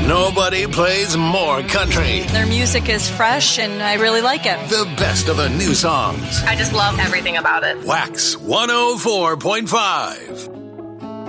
Nobody plays more country. Their music is fresh, and I really like it. The best of the new songs. I just love everything about it. Wax 104.5.